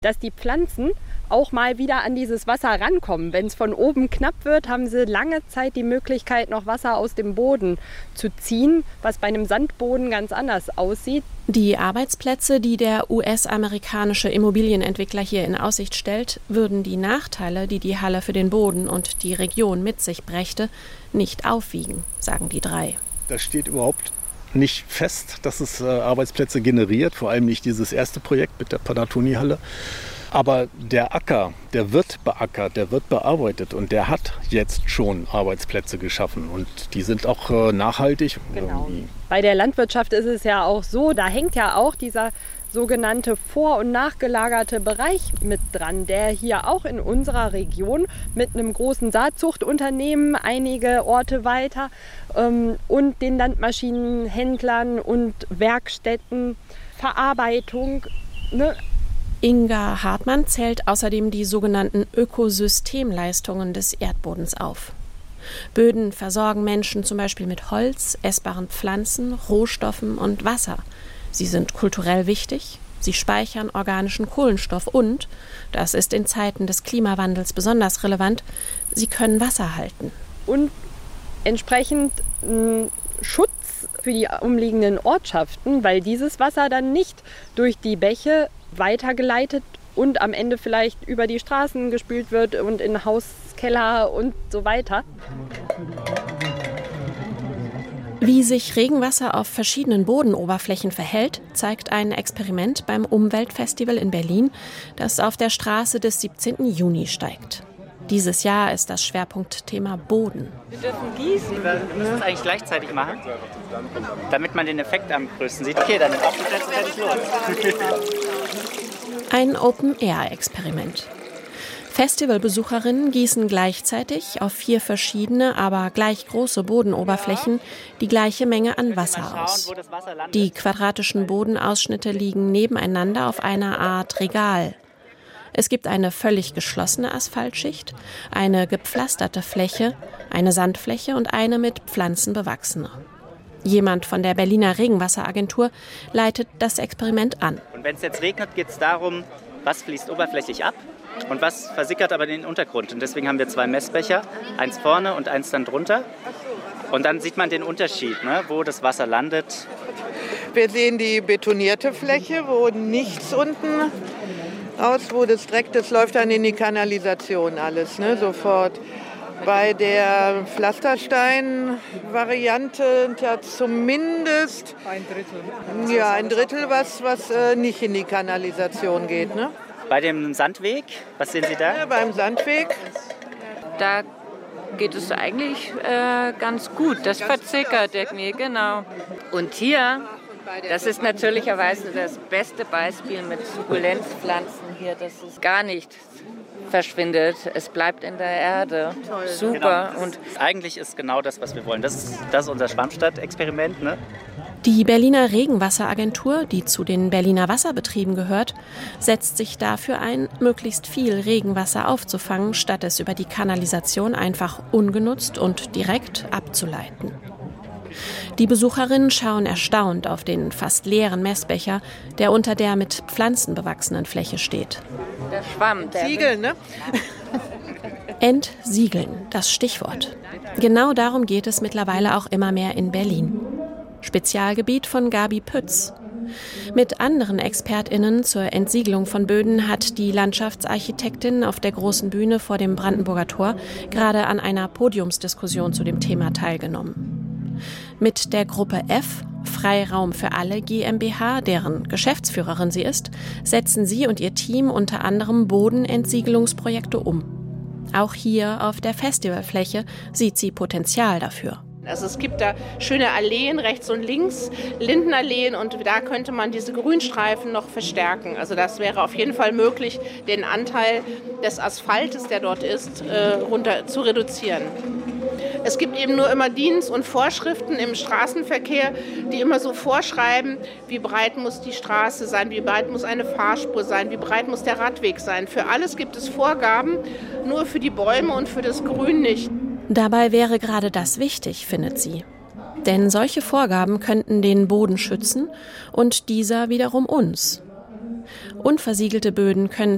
dass die Pflanzen auch mal wieder an dieses Wasser rankommen. Wenn es von oben knapp wird, haben sie lange Zeit die Möglichkeit, noch Wasser aus dem Boden zu ziehen, was bei einem Sandboden ganz anders aussieht. Die Arbeitsplätze, die der US-amerikanische Immobilienentwickler hier in Aussicht stellt, würden die Nachteile, die die Halle für den Boden und die Region mit sich brächte, nicht aufwiegen, sagen die drei. Das steht überhaupt nicht fest, dass es Arbeitsplätze generiert, vor allem nicht dieses erste Projekt mit der Panattoni-Halle. Aber der Acker, der wird beackert, der wird bearbeitet und der hat jetzt schon Arbeitsplätze geschaffen und die sind auch nachhaltig. Genau. Bei der Landwirtschaft ist es ja auch so, da hängt ja auch dieser sogenannte vor- und nachgelagerte Bereich mit dran, der hier auch in unserer Region mit einem großen Saatzuchtunternehmen einige Orte weiter und den Landmaschinenhändlern und Werkstätten, Verarbeitung, ne? Inga Hartmann zählt außerdem die sogenannten Ökosystemleistungen des Erdbodens auf. Böden versorgen Menschen zum Beispiel mit Holz, essbaren Pflanzen, Rohstoffen und Wasser. Sie sind kulturell wichtig, sie speichern organischen Kohlenstoff und, das ist in Zeiten des Klimawandels besonders relevant, sie können Wasser halten. Und entsprechend Schutz für die umliegenden Ortschaften, weil dieses Wasser dann nicht durch die Bäche weitergeleitet und am Ende vielleicht über die Straßen gespült wird und in Hauskeller und so weiter. Wie sich Regenwasser auf verschiedenen Bodenoberflächen verhält, zeigt ein Experiment beim Umweltfestival in Berlin, das auf der Straße des 17. Juni steigt. Dieses Jahr ist das Schwerpunktthema Boden. Wir dürfen gießen. Wir müssen es eigentlich gleichzeitig machen, damit man den Effekt am größten sieht. Okay, dann auf die Plätze, fertig, los. Ein Open-Air-Experiment. Festivalbesucherinnen gießen gleichzeitig auf 4 verschiedene, aber gleich große Bodenoberflächen die gleiche Menge an Wasser aus. Die quadratischen Bodenausschnitte liegen nebeneinander auf einer Art Regal. Es gibt eine völlig geschlossene Asphaltschicht, eine gepflasterte Fläche, eine Sandfläche und eine mit Pflanzen bewachsene. Jemand von der Berliner Regenwasseragentur leitet das Experiment an. Und wenn es jetzt regnet, geht es darum, was fließt oberflächlich ab und was versickert aber in den Untergrund. Und deswegen haben wir 2 Messbecher, eins vorne und eins dann drunter. Und dann sieht man den Unterschied, ne, wo das Wasser landet. Wir sehen die betonierte Fläche, wo nichts unten wo das das läuft dann in die Kanalisation alles, ne, sofort. Bei der Pflasterstein-Variante ja zumindest ein Drittel, was nicht in die Kanalisation geht. Ne? Bei dem Sandweg, was sehen Sie da? Ja, beim Sandweg. Da geht es eigentlich ganz gut. Das verzickert irgendwie, genau. Und hier, das ist natürlicherweise das beste Beispiel mit Sukkulenzpflanzen hier, dass es gar nicht verschwindet. Es bleibt in der Erde. Toll. Super. Genau. Und eigentlich ist genau das, was wir wollen. Das ist unser Schwammstadt-Experiment. Ne? Die Berliner Regenwasseragentur, die zu den Berliner Wasserbetrieben gehört, setzt sich dafür ein, möglichst viel Regenwasser aufzufangen, statt es über die Kanalisation einfach ungenutzt und direkt abzuleiten. Die Besucherinnen schauen erstaunt auf den fast leeren Messbecher, der unter der mit Pflanzen bewachsenen Fläche steht. Der Schwamm. Siegeln, ne? Entsiegeln, das Stichwort. Genau darum geht es mittlerweile auch immer mehr in Berlin. Spezialgebiet von Gabi Pütz. Mit anderen ExpertInnen zur Entsiegelung von Böden hat die Landschaftsarchitektin auf der großen Bühne vor dem Brandenburger Tor gerade an einer Podiumsdiskussion zu dem Thema teilgenommen. Mit der Gruppe F, Freiraum für alle GmbH, deren Geschäftsführerin sie ist, setzen sie und ihr Team unter anderem Bodenentsiegelungsprojekte um. Auch hier auf der Festivalfläche sieht sie Potenzial dafür. Also es gibt da schöne Alleen rechts und links, Lindenalleen, und da könnte man diese Grünstreifen noch verstärken. Also das wäre auf jeden Fall möglich, den Anteil des Asphaltes, der dort ist, runter zu reduzieren. Es gibt eben nur immer Dienst- und Vorschriften im Straßenverkehr, die immer so vorschreiben, wie breit muss die Straße sein, wie breit muss eine Fahrspur sein, wie breit muss der Radweg sein. Für alles gibt es Vorgaben, nur für die Bäume und für das Grün nicht. Dabei wäre gerade das wichtig, findet sie. Denn solche Vorgaben könnten den Boden schützen und dieser wiederum uns. Unversiegelte Böden können